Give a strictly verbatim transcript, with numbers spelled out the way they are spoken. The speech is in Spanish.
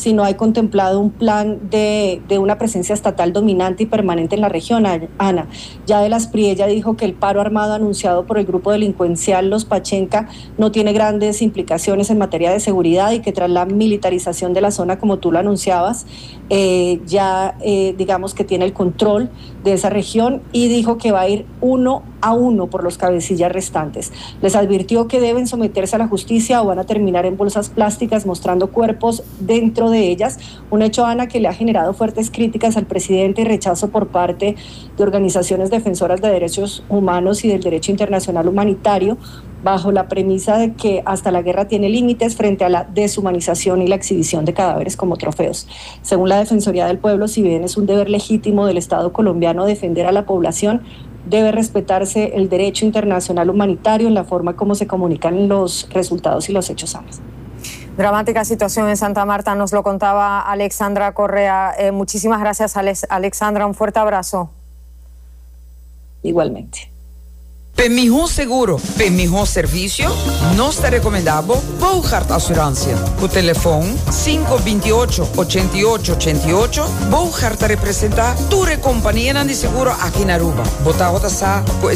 si no hay contemplado un plan de, de una presencia estatal dominante y permanente en la región, Ana. Ya de las P R I ella dijo que el paro armado anunciado por el grupo delincuencial Los Pachenca no tiene grandes implicaciones en materia de seguridad y que tras la militarización de la zona, como tú lo anunciabas, eh, ya eh, digamos que tiene el control de esa región, y dijo que va a ir uno a uno por los cabecillas restantes. Les advirtió que deben someterse a la justicia o van a terminar en bolsas plásticas mostrando cuerpos dentro de ellas, un hecho, Ana, que le ha generado fuertes críticas al presidente y rechazo por parte de organizaciones defensoras de derechos humanos y del derecho internacional humanitario, bajo la premisa de que hasta la guerra tiene límites frente a la deshumanización y la exhibición de cadáveres como trofeos. Según la Defensoría del Pueblo, si bien es un deber legítimo del Estado colombiano defender a la población, debe respetarse el derecho internacional humanitario en la forma como se comunican los resultados y los hechos. Dramática situación en Santa Marta, nos lo contaba Alexandra Correa. Eh, muchísimas gracias, Alex, Alexandra, un fuerte abrazo. Igualmente. Para mejor seguro, para mejor servicio, nós te recomendamos Bouchard Assurância. O telefone cinco dois oito, oito oito oito oito. Bouchard te representa tu companhia de seguro aqui na Aruba. Botar outra